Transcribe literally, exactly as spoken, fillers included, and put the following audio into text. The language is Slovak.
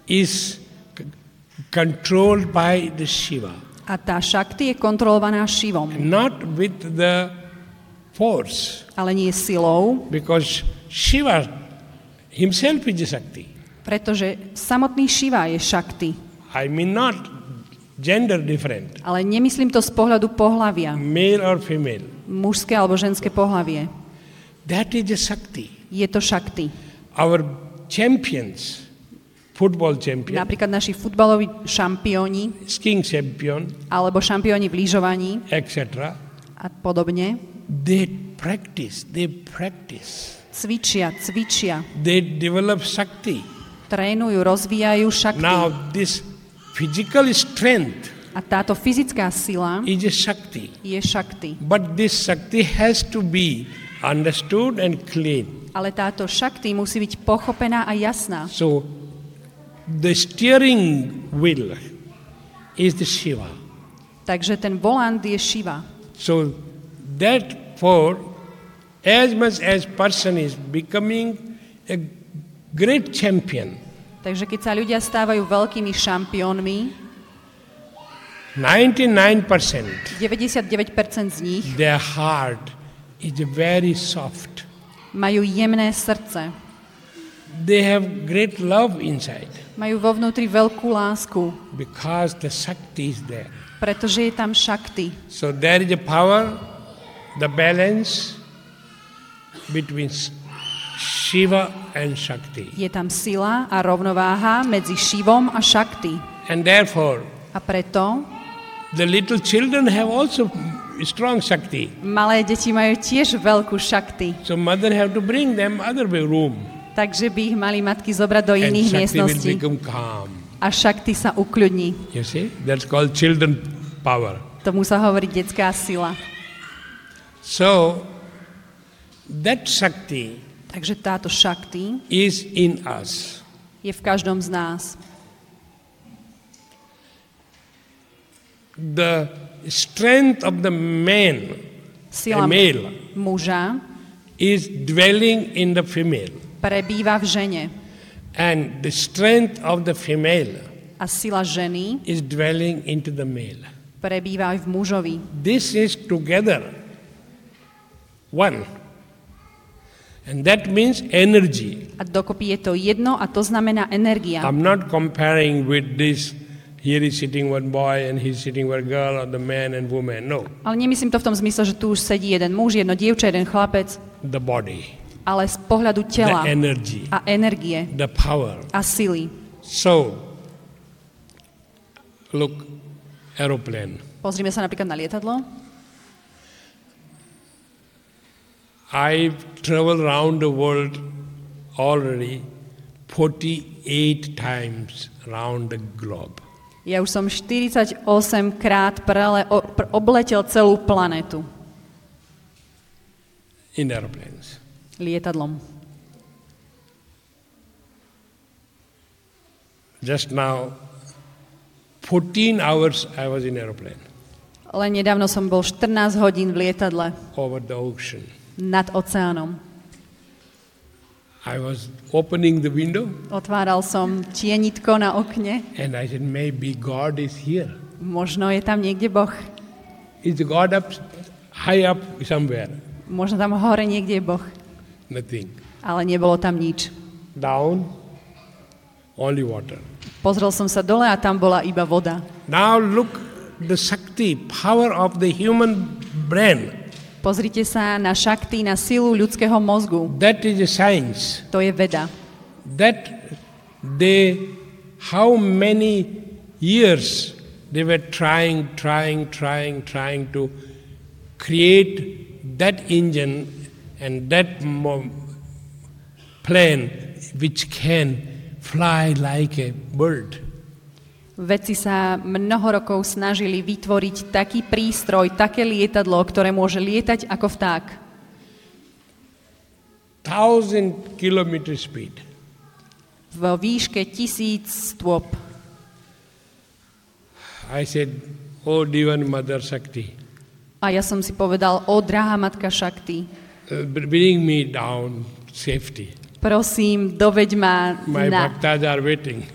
is controlled by the Shiva. A tá Shakti je kontrolovaná Shivom. Not with the force. Ale nie silou. Because Shiva himself is a Shakti. Pretože samotný Shiva je Shakti. I mean not gender different. Ale nemyslím to z pohľadu pohlavia. Male or female. Mužské alebo ženské pohlavie. That is a Shakti. Je to Shakti. Our champions, football champion, napríklad naši futbaloví šampióni, skiing champion, alebo šampióni v lyžovaní, et cetera. A podobne. They practice, they practice. Cvičia, cvičia. They develop Shakti. Trénujú, rozvíjajú Shakti. Now this physical strength a táto fyzická sila is a Shakti. Je Shakti. But this Shakti has to be understood and clean. Ale táto Shakti musí byť pochopená a jasná. So the steering wheel is the Shiva. Takže ten volant je Shiva. So therefore, as much as person is becoming a great champion, takže keď sa ľudia stávajú veľkými šampiónmi, ninety-nine percent deväťdesiatdeväť percent z nich their heart is very soft. Majú jemné srdce. They have great love inside. Majú vo vnútri veľkú lásku. Because the Shakti is there. Pretože je tam Shakti. So there is a power, the balance between Shiva and Shakti. Je tam sila a rovnováha medzi Shivom a Shakti. And therefore, a preto the little children have also strong Shakti. Malé deti majú tiež veľkú Shakti. So mother have to bring them other way room. Takže by ich mali matky zobrať do iných miestností. A Shakti sa ukľudní. You see? That's called children power. Tomu sa hovorí detská sila. So that Shakti takže táto Shakti is in us. Je v každom z nás. The strength of the man, sila a male, muža is dwelling in the female. Prebýva v žene. And the strength of the female a sila ženy is dwelling into the male. Prebýva aj v mužovi. This is together one. And that means energy. A dokopy je to jedno a to znamená energia. I'm not comparing with this. Here is sitting one boy and he's sitting one girl or the man and woman. No. Ale nemyslím to v tom zmysle, že tu už sedí jeden muž, jedno dievča, jeden chlapec. The body. Ale z pohľadu tela. The energy. A energie. The power. A sily. So, look, aeroplane. Pozrime sa napríklad na lietadlo. I've traveled around the world already forty-eight times around the globe. Ja už som štyridsaťosem krát prele, o, pr, obletel celú planetu. In airplanes. Lietadlom. Just now, fourteen hours I was in airplane. Len nedávno som bol štrnásť hodín v lietadle. Over the ocean. Nad oceánom. I was opening the window. Otváral som tienitko na okne. And I said, maybe God is here. Možno je tam niekde Boh. Is God up, high up somewhere? Možno tam hore niekde je Boh. Nothing. Ale nebolo tam nič. Down, only water. Pozrel som sa dole a tam bola iba voda. Now look the Shakti, power of the human brain. Pozrite sa na Shakti, na silu ľudského mozgu. That is a science. To je veda. That they, how many years they were trying, trying, trying, trying to create that engine and that mo- plane which can fly like a bird. Vedci sa mnoho rokov snažili vytvoriť taký prístroj, také lietadlo, ktoré môže lietať ako vták. Thousand kilometer speed. Vo výške tisíc stôp. I said, oh divine Mother Shakti. A ja som si povedal, o drahá matka Shakti. Uh, bring me down safety. Prosím, doveď ma My na... bhaktas are waiting.